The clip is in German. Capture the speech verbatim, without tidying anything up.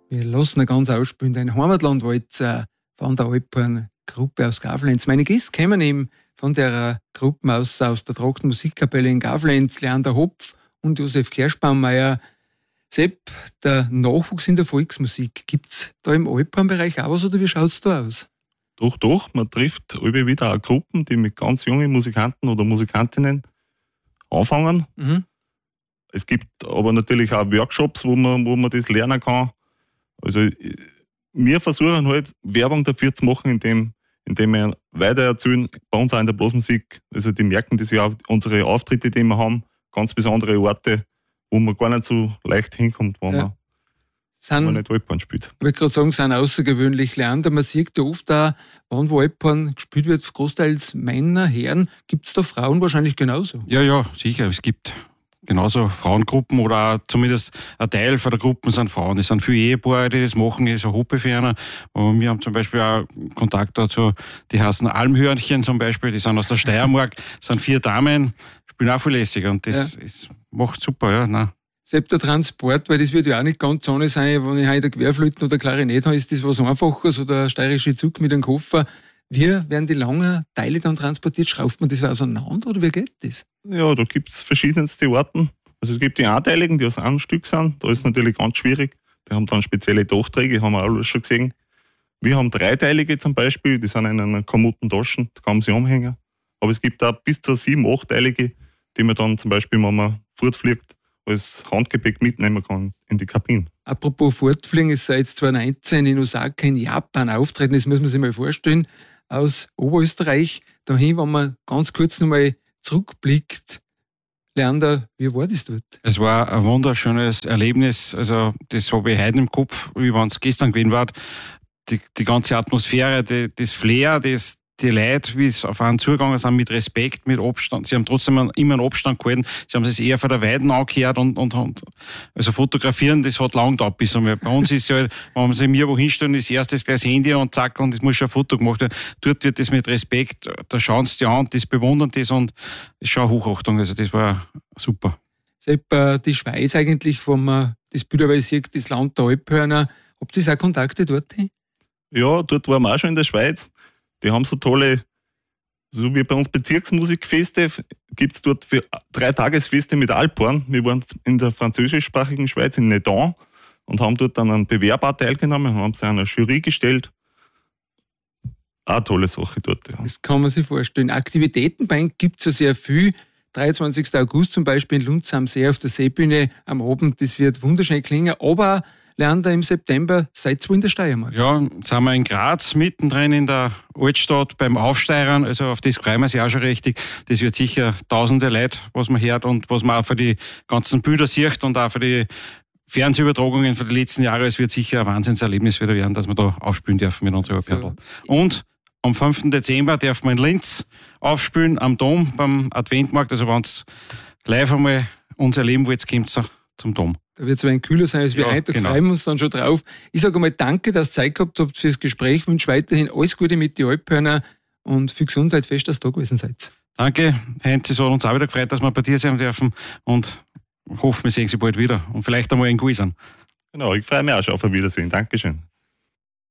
Wir lassen ganz ausspielen. Dein Heimatlandwalzer von der Alphorn-Gruppe aus Gavlenz. Meine Gäste kommen eben von der Gruppe aus, aus der Trockenen Musikkapelle in Gavlenz, Leander Hopf und Josef Kerschbaumeier. Sepp, der Nachwuchs in der Volksmusik, gibt es da im Alphorn-Bereich auch was oder wie schaut es da aus? Doch, doch. Man trifft immer wieder auch Gruppen, die mit ganz jungen Musikanten oder Musikantinnen anfangen. Mhm. Es gibt aber natürlich auch Workshops, wo man, wo man das lernen kann. Also wir versuchen halt Werbung dafür zu machen, indem, indem wir weiter erzählen, bei uns auch in der Blasmusik. Also die merken das ja auch, unsere Auftritte, die wir haben, ganz besondere Orte, wo man gar nicht so leicht hinkommt, wenn, ja. man, sind, wenn man nicht Alphorn spielt. Ich wollte gerade sagen, sind außergewöhnlich Leander. Man sieht ja oft auch, wann wo Alphorn gespielt wird, großteils Männer, Herren. Gibt es da Frauen wahrscheinlich genauso? Ja, ja, sicher. Es gibt genauso Frauengruppen oder auch zumindest ein Teil von der Gruppen sind Frauen. Es sind viele Ehepaare, die das machen, die so Hobbyferner. Wir haben zum Beispiel auch Kontakt dazu, die heißen Almhörnchen zum Beispiel, die sind aus der Steiermark, sind vier Damen, spielen auch viel lässig und das ja. ist, macht super, ja. Nein. Selbst der Transport, weil das wird ja auch nicht ganz ohne sein, wenn ich heute Querflöten oder Klarinett habe, ist das was Einfaches oder ein steirischer Zug mit einem Koffer. Wie werden die langen Teile dann transportiert? Schraubt man das auseinander oder wie geht das? Ja, da gibt es verschiedenste Arten. Also es gibt die einteiligen, die aus einem Stück sind. Da ist es natürlich ganz schwierig. Die haben dann spezielle Dachträge, haben wir auch schon gesehen. Wir haben dreiteilige zum Beispiel, die sind in einer kamutten Taschen, da kann man sie umhängen. Aber es gibt auch bis zu sieben, achtteilige, die man dann zum Beispiel, wenn man fortfliegt, als Handgepäck mitnehmen kann in die Kabine. Apropos Fortfliegen, es sei jetzt zwanzig neunzehn in Osaka in Japan auftreten, das muss man sich mal vorstellen, aus Oberösterreich dahin, wenn man ganz kurz nochmal zurückblickt. Leander, wie war das dort? Es war ein wunderschönes Erlebnis, also das habe ich heute im Kopf, wie wenn es gestern gewesen war. Die, die ganze Atmosphäre, die, das Flair, das, die Leute, wie es auf einen zugegangen sind, mit Respekt, mit Abstand. Sie haben trotzdem immer einen Abstand gehalten. Sie haben es eher von der Weiden angehört und, und, und also fotografieren, das hat lang gedauert. Bis bei uns ist ja, wenn man sich mir wo hinstellen, ist erst das gleich das Handy und zack, und es muss schon ein Foto gemacht werden. Dort wird das mit Respekt, da schauen sie die an, das bewundern das und ist schon eine Hochachtung. Also das war super. Sepp, die Schweiz eigentlich, wenn man das Bild aber sieht, das Land der Alphörner, habt ihr auch Kontakte dorthin? Ja, dort waren wir auch schon in der Schweiz. Die haben so tolle, so wie bei uns Bezirksmusikfeste, gibt es dort für drei Tagesfeste mit Alphorn. Wir waren in der französischsprachigen Schweiz, in Nedan, und haben dort dann einen Bewerber teilgenommen und haben sie einer Jury gestellt. Auch eine tolle Sache dort. Ja. Das kann man sich vorstellen. Aktivitäten bei Ihnen gibt es ja sehr viel. dreiundzwanzigsten August zum Beispiel in Lunz am See auf der Seebühne am Abend, das wird wunderschön klingen, aber Leander, im September seid ihr wo in der Steiermark? Ja, jetzt sind wir in Graz, mittendrin in der Altstadt beim Aufsteigern, also auf das freuen wir sich auch schon richtig. Das wird sicher tausende Leute, was man hört und was man auch für die ganzen Bilder sieht und auch für die Fernsehübertragungen für die letzten Jahre. Es wird sicher ein Wahnsinnserlebnis wieder werden, dass wir da aufspielen dürfen mit unserer Alphörnl. Und am fünften Dezember dürfen wir in Linz aufspielen, am Dom, beim Adventmarkt. Also wenn ihr live einmal uns erleben wollt, kommt ihr zum Dom. Da wird es ein kühler sein als wir ja, heute, da genau. freuen wir uns dann schon drauf. Ich sage einmal danke, dass ihr Zeit gehabt habt fürs Gespräch. Ich wünsche weiterhin alles Gute mit den Alphörner und viel Gesundheit, fest, dass ihr da gewesen seid. Danke, Heinz, es hat uns auch wieder gefreut, dass wir bei dir sein dürfen und hoffe, wir sehen Sie bald wieder und vielleicht einmal in Guisern. Genau, ich freue mich auch schon auf ein Wiedersehen. Dankeschön.